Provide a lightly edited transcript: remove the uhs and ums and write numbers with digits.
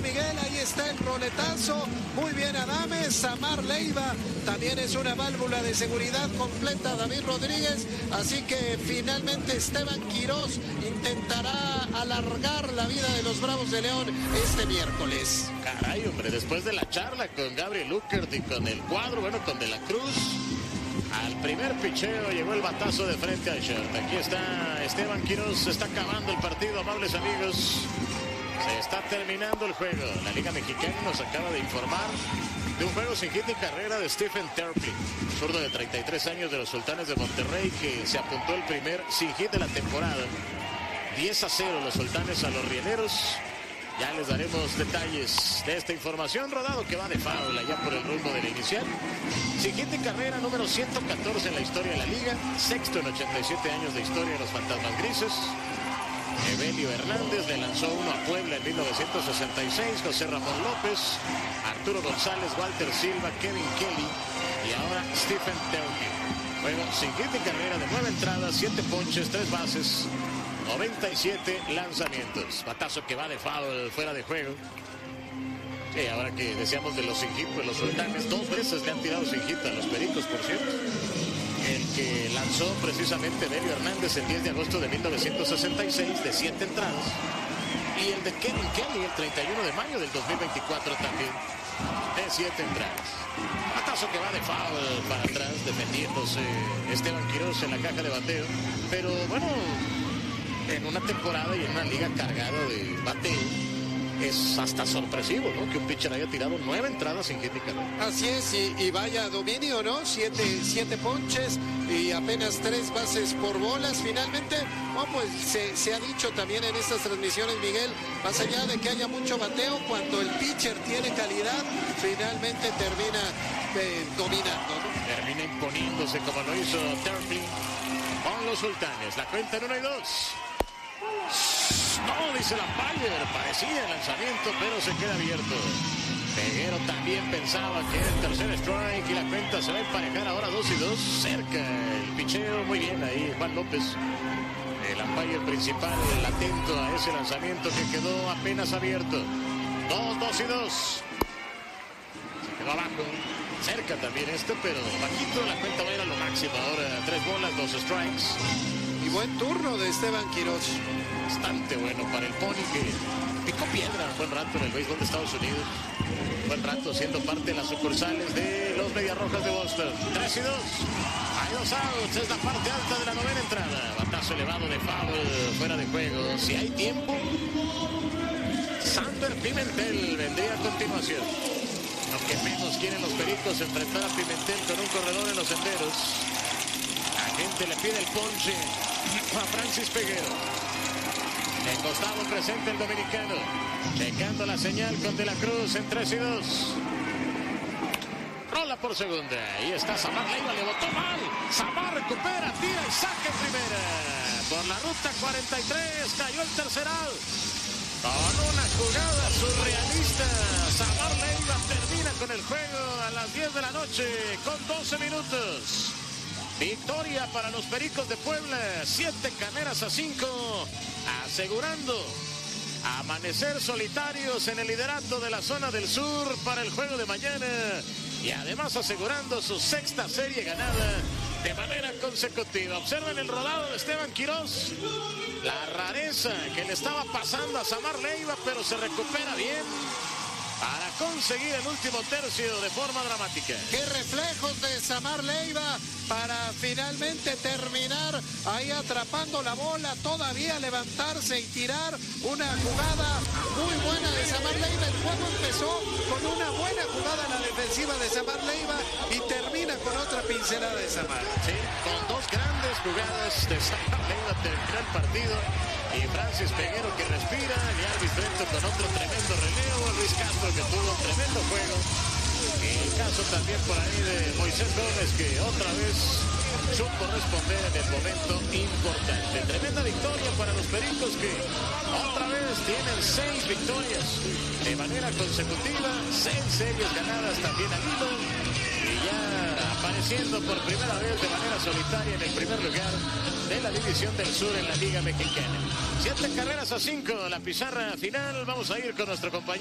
Miguel, ahí está el roletazo, muy bien Adames. Samar Leiva también es una válvula de seguridad completa, David Rodríguez, así que finalmente Esteban Quirós intentará alargar la vida de los Bravos de León este miércoles. Caray, hombre, después de la charla con Gabriel Uckert y con el cuadro, bueno, con De la Cruz, al primer picheo llegó el batazo de frente al short. Aquí está Esteban Quirós, se está acabando el partido, amables amigos. Se está terminando el juego. La Liga Mexicana nos acaba de informar de un juego sin hit ni carrera de Stephen Terply, zurdo de 33 años de los Sultanes de Monterrey, que se apuntó el primer sin hit de la temporada. 10-0 los Sultanes a los Rieleros. Ya les daremos detalles de esta información. Rodado que va de foul allá por el rumbo de la inicial. Sin hit ni carrera, número 114 en la historia de la liga. Sexto en 87 años de historia de los Fantasmas Grises. Evelio Hernández le lanzó uno a Puebla en 1966, José Ramón López, Arturo González, Walter Silva, Kevin Kelly y ahora Stephen Terply. Juego sin hit de carrera de 9 entradas, 7 ponches, 3 bases, 97 lanzamientos. Batazo que va de foul, fuera de juego. Ahora que decíamos de los sin hit, pues los Sultanes 2 veces le han tirado sin hit a los Pericos, por cierto. El que lanzó precisamente Evelio Hernández el 10 de agosto de 1966 de 7 entradas. Y el de Kevin Kelly el 31 de mayo del 2024 también de 7 entradas. Batazo que va de foul para atrás, defendiéndose Esteban Quirós en la caja de bateo. Pero bueno, en una temporada y en una liga cargada de bateo, es hasta sorpresivo, ¿no?, que un pitcher haya tirado 9 entradas sin hit ni carrera. Así es, y vaya dominio, ¿no? 7 ponches y apenas 3 bases por bolas. Finalmente, pues se ha dicho también en estas transmisiones, Miguel, más allá de que haya mucho bateo, cuando el pitcher tiene calidad, finalmente termina dominando, ¿no? Termina imponiéndose como lo hizo Terply con los Sultanes. La cuenta en 1 y 2. No, dice el umpire, parecía el lanzamiento, pero se queda abierto. Peguero también pensaba que era el tercer strike y la cuenta se va a emparejar ahora 2 y 2. Cerca el picheo, muy bien ahí Juan López, el umpire principal, atento a ese lanzamiento que quedó apenas abierto. 2 y 2. Se quedó abajo. Cerca también esto, pero bajito, la cuenta va a ir a lo máximo ahora. 3 bolas, 2 strikes. Y buen turno de Esteban Quirós. Bastante bueno para el Pony, que picó piedra un buen rato en el béisbol de Estados Unidos. Un buen rato siendo parte de las sucursales de los Medias Rojas de Boston. 3 y 2. Hay 2 outs. Es la parte alta de la 9ª entrada. Batazo elevado de foul, fuera de juego. Si hay tiempo, Sander Pimentel vendría a continuación. Lo que menos quieren los Pericos, enfrentar a Pimentel con un corredor en los senderos. La gente le pide el ponche a Francis Peguero. En costado presente el dominicano, checando la señal con De la Cruz en 3 y 2. Rola por segunda. Ahí está Samar Leiva, le botó mal. Samar recupera, tira y saca en primera. Por la ruta 43 cayó el tercer out. Con una jugada surrealista, Samar Leiva termina con el juego a las 10 de la noche con 12 minutos. Victoria para los Pericos de Puebla, 7 carreras a 5, asegurando amanecer solitarios en el liderato de la zona del sur para el juego de mañana y además asegurando su 6ª serie ganada de manera consecutiva. Observen el rodado de Esteban Quirós, la rareza que le estaba pasando a Samar Leiva, pero se recupera bien para conseguir el último tercio de forma dramática. ¡Qué reflejos de Samar Leiva para finalmente terminar ahí atrapando la bola, todavía levantarse y tirar! Una jugada muy buena de Samar Leiva. El juego empezó con una buena jugada en la defensiva de Samar Leiva y termina con otra pincelada de Samar. Sí, con 2 grandes jugadas de Samar Leiva terminó el partido. Y Francis Peguero que respira, y Alvis Brento con otro tremendo relevo, Luis Castro que tuvo un tremendo juego. El caso también por ahí de Moisés Gómez, que otra vez supo responder en el momento importante. Tremenda victoria para los Pericos, que otra vez tienen 6 victorias de manera consecutiva, 6 series ganadas también al hilo, y ya apareciendo por primera vez de manera solitaria en el primer lugar de la División del Sur en la Liga Mexicana. 7 carreras a 5, la pizarra final. Vamos a ir con nuestro compañero